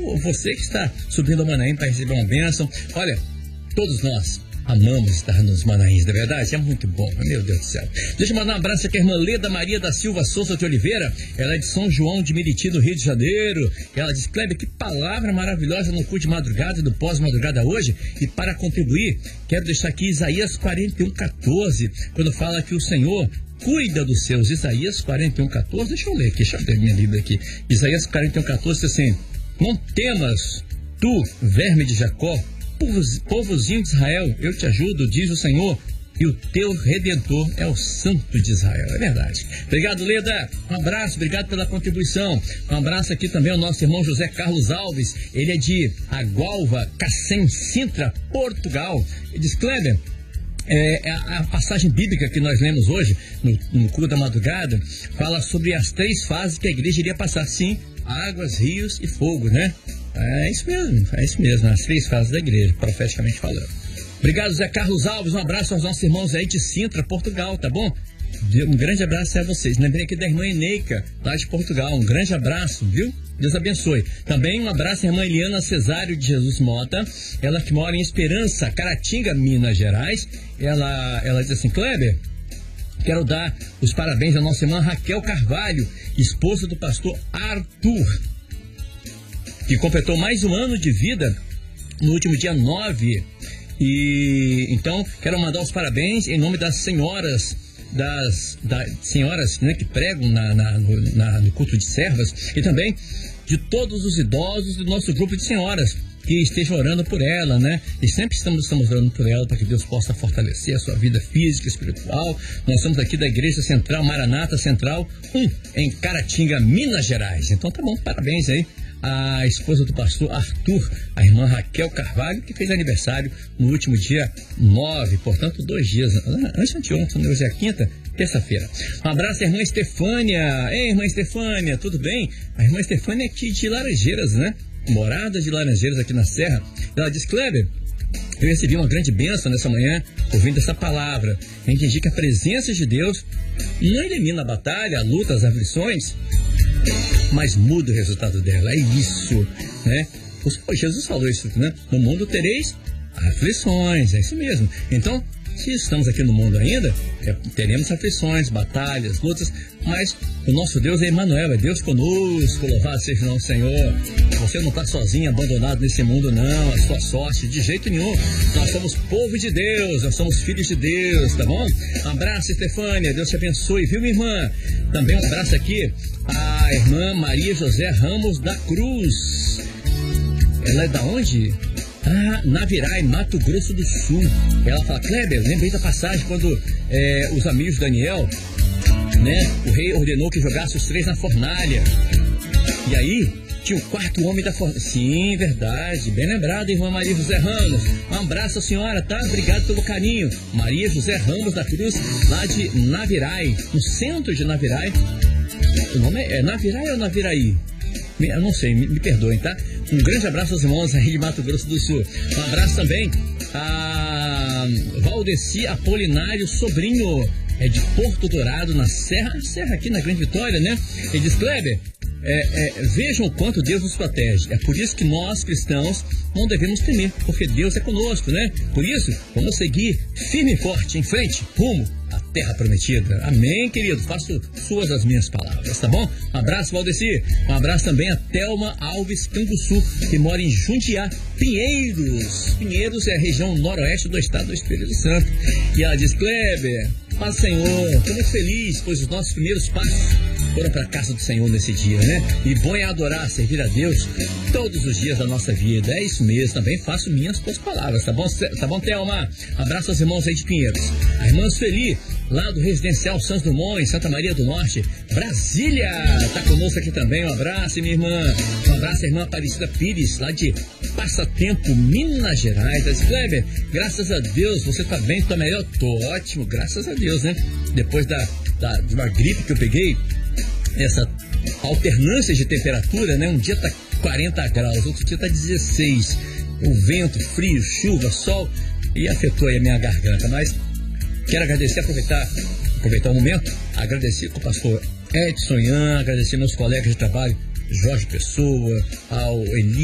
ou você que está subindo ao Manaim para receber uma bênção. Olha, todos nós amamos estar nos Manaíns, não é verdade? É muito bom, meu Deus do céu. Deixa eu mandar um abraço aqui à irmã Leda Maria da Silva Souza de Oliveira. Ela é de São João de Meriti, do Rio de Janeiro. Ela diz: Kleber, que palavra maravilhosa no culto de madrugada e do pós-madrugada hoje. E para contribuir, quero deixar aqui Isaías 41:14, quando fala que o Senhor cuida dos seus. Isaías 41:14, deixa eu ler aqui, deixa eu ver minha Bíblia aqui. Isaías 41:14 diz assim: não temas, tu, verme de Jacó, povozinho de Israel, eu te ajudo, diz o Senhor, e o teu Redentor é o Santo de Israel. É verdade. Obrigado, Leda. Um abraço, obrigado pela contribuição. Um abraço aqui também ao nosso irmão José Carlos Alves. Ele é de Agualva, Cacém, Sintra, Portugal. Ele diz: Kleber, a passagem bíblica que nós lemos hoje, no culto da madrugada, fala sobre as 3 fases que a igreja iria passar. Sim, águas, rios e fogo, né? É isso mesmo, as 3 fases da igreja, profeticamente falando. Obrigado, Zé Carlos Alves, um abraço aos nossos irmãos aí de Sintra, Portugal, tá bom? Um grande abraço a vocês. Lembrei aqui da irmã Eneica, lá de Portugal, um grande abraço, viu? Deus abençoe. Também um abraço à irmã Eliana Cesário de Jesus Mota, ela que mora em Esperança, Caratinga, Minas Gerais. Ela diz assim: Kleber, quero dar os parabéns à nossa irmã Raquel Carvalho, esposa do pastor Arthur, que completou mais um ano de vida no último dia 9. E então quero mandar os parabéns em nome das senhoras, das senhoras, né, que pregam no culto de servas, e também de todos os idosos do nosso grupo de senhoras que estejam orando por ela, né? E sempre estamos orando por ela para que Deus possa fortalecer a sua vida física e espiritual. Nós somos aqui da Igreja Central Maranata Central 1, em Caratinga, Minas Gerais. Então tá bom, parabéns aí a esposa do pastor Arthur, a irmã Raquel Carvalho, que fez aniversário no último dia 9, portanto 2 dias antes de ontem, hoje é a quinta, terça-feira. Um abraço à irmã Estefânia. Ei, irmã Estefânia, tudo bem? A irmã Estefânia é aqui de Laranjeiras, né? Morada de Laranjeiras, aqui na Serra. Ela diz: Kleber, eu recebi uma grande bênção nessa manhã, ouvindo essa palavra. Eu entendi que a presença de Deus não elimina a batalha, a luta, as aflições, mas muda o resultado dela. É isso, né? Jesus falou isso, né? No mundo tereis aflições, é isso mesmo. Então, se estamos aqui no mundo ainda, teremos aflições, batalhas, lutas, mas o nosso Deus é Emmanuel, é Deus conosco. Louvado seja o nosso Senhor. Você não está sozinho, abandonado nesse mundo, não, a sua sorte, de jeito nenhum. Nós somos povo de Deus, nós somos filhos de Deus, tá bom? Um abraço, Estefânia, Deus te abençoe, viu, minha irmã? Também um abraço aqui à irmã Maria José Ramos da Cruz. Ela é da onde? Navirai, Mato Grosso do Sul. Ela fala: Kleber, lembrei da passagem quando os amigos de Daniel, né, o rei ordenou que jogasse os 3 na fornalha. E aí tinha o 4º homem da fornalha. Sim, verdade, bem lembrado, irmã Maria José Ramos. Um abraço à senhora, tá? Obrigado pelo carinho. Maria José Ramos da Cruz, lá de Navirai, no centro de Navirai. O nome é Navirai ou Naviraí? Eu não sei, me perdoem, tá? Um grande abraço aos irmãos aí de Mato Grosso do Sul. Um abraço também a Valdeci Apolinário Sobrinho, é de Porto Dourado, na Serra aqui na Grande Vitória, né? Ele diz: Kleber, vejam o quanto Deus nos protege. É por isso que nós, cristãos, não devemos temer, porque Deus é conosco, né? Por isso, vamos seguir firme e forte em frente, rumo à terra prometida. Amém, querido? Faço suas as minhas palavras, tá bom? Um abraço, Valdeci. Um abraço também a Thelma Alves Canguçu, que mora em Jundiá, Pinheiros. Pinheiros é a região noroeste do estado do Espírito Santo. E ela diz: Kleber, paz, Senhor, estou muito feliz, pois os nossos primeiros passos foram para a casa do Senhor nesse dia, né? E bom é adorar, servir a Deus todos os dias da nossa vida. É isso mesmo, também faço minhas tuas palavras, tá bom, Thelma? Abraço aos irmãos aí de Pinheiros. A irmã Sueli, lá do Residencial Santos Dumont, em Santa Maria do Norte, Brasília, tá conosco aqui também. Um abraço, minha irmã. Um abraço à irmã Aparecida Pires, lá de Passatempo, Minas Gerais. Diz: Kleber, graças a Deus, você tá bem, tá melhor? Tô ótimo, graças a Deus, né? Depois de uma gripe que eu peguei, essa alternância de temperatura, né? Um dia tá 40 graus, outro dia tá 16. O vento, frio, chuva, sol, e afetou aí a minha garganta. Mas quero agradecer, aproveitar o momento, agradecer ao pastor Edson Ian, agradecer meus colegas de trabalho, Jorge Pessoa, ao Eli